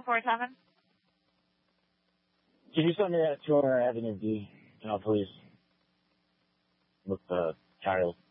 447. Can you send me that 200 Avenue D? And I'll please look the title.